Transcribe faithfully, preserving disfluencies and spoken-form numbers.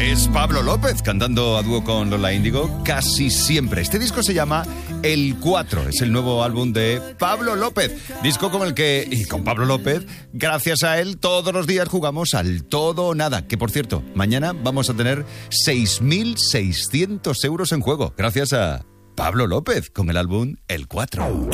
Es Pablo López cantando a dúo con Lola Índigo casi siempre. Este disco se llama El cuatro, es el nuevo álbum de Pablo López. Disco con el que, y con Pablo López, gracias a él, todos los días jugamos al todo o nada. Que por cierto, mañana vamos a tener seis mil seiscientos euros en juego. Gracias a Pablo López con el álbum El cuatro.